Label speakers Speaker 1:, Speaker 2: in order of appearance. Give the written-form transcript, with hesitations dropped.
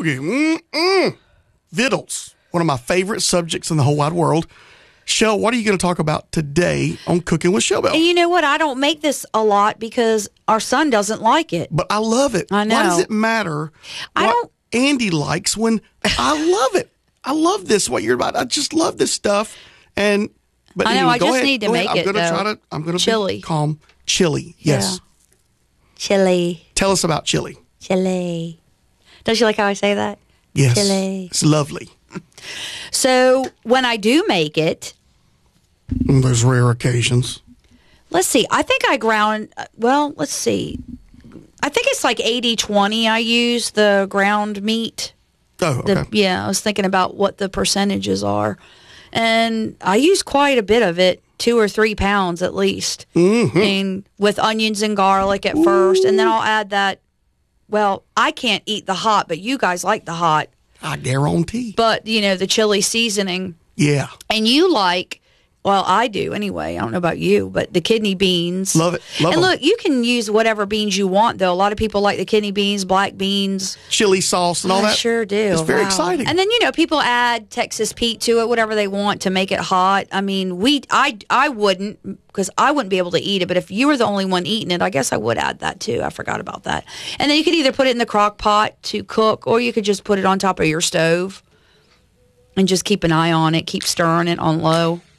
Speaker 1: cooking. Vittles, one of my favorite subjects in the whole wide world. Shell, what are you going to talk about today on Cooking with Shell Bell?
Speaker 2: And you know what? I don't make this a lot because our son doesn't like it.
Speaker 1: But I love it.
Speaker 2: I know.
Speaker 1: Why does it matter what Andy likes when I love it? I love this, what you're about. I just love this stuff. But
Speaker 2: I know,
Speaker 1: anyway,
Speaker 2: I just need to make it, though.
Speaker 1: I'm going to
Speaker 2: Chili.
Speaker 1: be calm. Chili, yes.
Speaker 2: Yeah. Chili.
Speaker 1: Tell us about chili.
Speaker 2: Chili. Don't you like how I say that?
Speaker 1: Yes.
Speaker 2: Chili.
Speaker 1: It's lovely.
Speaker 2: So when I do make it,
Speaker 1: there's rare occasions.
Speaker 2: Let's see. I think I ground, let's see. I think it's like 80-20 I use the ground meat.
Speaker 1: Oh, okay.
Speaker 2: I was thinking about what the percentages are. And I use quite a bit of it, 2 or 3 pounds at least.
Speaker 1: Mm-hmm.
Speaker 2: And with onions and garlic at first. And then I'll add that. Well, I can't eat the hot, but you guys like the hot.
Speaker 1: I guarantee.
Speaker 2: But, the chili seasoning.
Speaker 1: Yeah.
Speaker 2: And you like, I do anyway. I don't know about you, but the kidney beans.
Speaker 1: Love it. Love
Speaker 2: and
Speaker 1: them.
Speaker 2: look, you can use whatever beans you want, though. A lot of people like the kidney beans, black beans.
Speaker 1: Chili sauce and all that.
Speaker 2: I sure do.
Speaker 1: It's very exciting.
Speaker 2: And then, people add Texas Pete to it, whatever they want to make it hot. I mean, I wouldn't, because I wouldn't be able to eat it. But if you were the only one eating it, I guess I would add that too. I forgot about that. And then you could either put it in the crock pot to cook, or you could just put it on top of your stove and just keep an eye on it, keep stirring it on low.